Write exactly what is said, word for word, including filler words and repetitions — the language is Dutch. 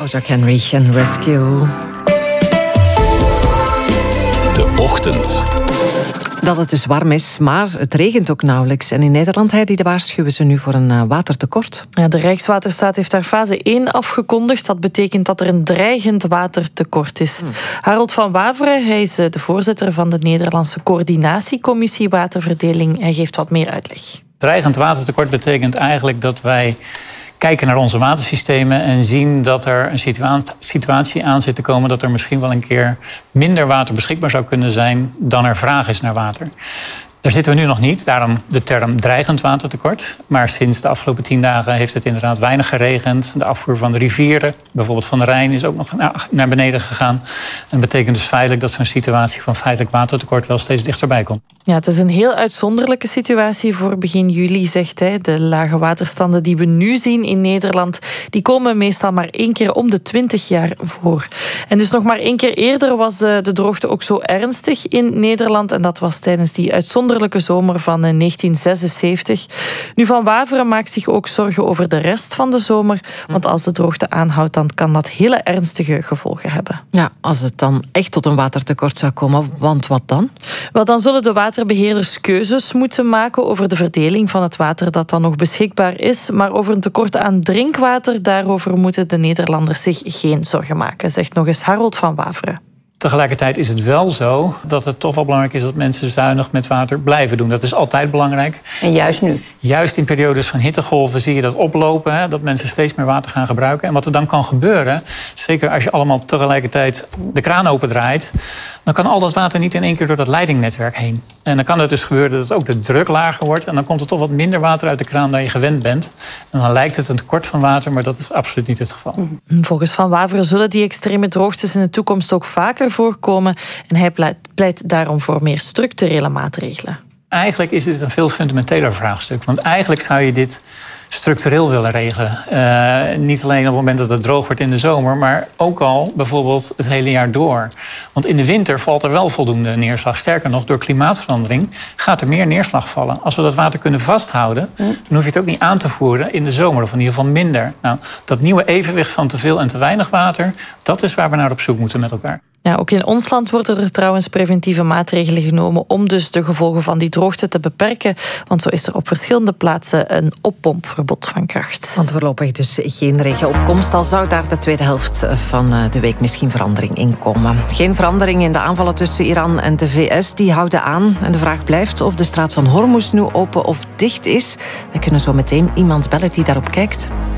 Jack Henry en Rescue. De ochtend. Dat het dus warm is, maar het regent ook nauwelijks. En in Nederland Heidi, de waarschuwen ze nu voor een watertekort. Ja, de Rijkswaterstaat heeft daar fase één afgekondigd. Dat betekent dat er een dreigend watertekort is. Hmm. Harold van Waveren, hij is de voorzitter van de Nederlandse Coördinatiecommissie Waterverdeling. Hij geeft wat meer uitleg. Dreigend watertekort betekent eigenlijk dat wij kijken naar onze watersystemen en zien dat er een situa- situatie aan zit te komen dat er misschien wel een keer minder water beschikbaar zou kunnen zijn dan er vraag is naar water. Daar zitten we nu nog niet, daarom de term dreigend watertekort. Maar sinds de afgelopen tien dagen heeft het inderdaad weinig geregend. De afvoer van de rivieren, bijvoorbeeld van de Rijn, is ook nog naar beneden gegaan. En dat betekent dus feitelijk dat zo'n situatie van feitelijk watertekort wel steeds dichterbij komt. Ja, het is een heel uitzonderlijke situatie voor begin juli, zegt hij. De lage waterstanden die we nu zien in Nederland, die komen meestal maar één keer om de twintig jaar voor. En dus nog maar één keer eerder was de droogte ook zo ernstig in Nederland. En dat was tijdens die uitzonderlijke zomer van negentien zesenzeventig. Nu, Van Waveren maakt zich ook zorgen over de rest van de zomer. Want als de droogte aanhoudt, dan kan dat hele ernstige gevolgen hebben. Ja, als het dan echt tot een watertekort zou komen, want wat dan? Wel, dan zullen de waterbeheerders keuzes moeten maken over de verdeling van het water dat dan nog beschikbaar is. Maar over een tekort aan drinkwater, daarover moeten de Nederlanders zich geen zorgen maken, zegt nog eens Harold van Waveren. Tegelijkertijd is het wel zo dat het toch wel belangrijk is dat mensen zuinig met water blijven doen. Dat is altijd belangrijk. En juist nu? Juist in periodes van hittegolven zie je dat oplopen, hè, dat mensen steeds meer water gaan gebruiken. En wat er dan kan gebeuren, zeker als je allemaal tegelijkertijd de kraan opendraait, dan kan al dat water niet in één keer door dat leidingnetwerk heen. En dan kan het dus gebeuren dat ook de druk lager wordt en dan komt er toch wat minder water uit de kraan dan je gewend bent. En dan lijkt het een tekort van water, maar dat is absoluut niet het geval. Volgens Van Waveren zullen die extreme droogtes in de toekomst ook vaker voorkomen. En hij pleit, pleit daarom voor meer structurele maatregelen. Eigenlijk is dit een veel fundamenteler vraagstuk. Want eigenlijk zou je dit structureel willen regelen. Uh, niet alleen op het moment dat het droog wordt in de zomer, maar ook al bijvoorbeeld het hele jaar door. Want in de winter valt er wel voldoende neerslag. Sterker nog, door klimaatverandering gaat er meer neerslag vallen. Als we dat water kunnen vasthouden, dan hoef je het ook niet aan te voeren in de zomer, of in ieder geval minder. Nou, dat nieuwe evenwicht van te veel en te weinig water, dat is waar we naar op zoek moeten met elkaar. Ja, ook in ons land worden er trouwens preventieve maatregelen genomen om dus de gevolgen van die droogte te beperken. Want zo is er op verschillende plaatsen een oppompverbod van kracht. Want voorlopig dus geen regenopkomst, al zou daar de tweede helft van de week misschien verandering in komen. Geen verandering in de aanvallen tussen Iran en de V S, die houden aan. En de vraag blijft of de straat van Hormuz nu open of dicht is. We kunnen zo meteen iemand bellen die daarop kijkt.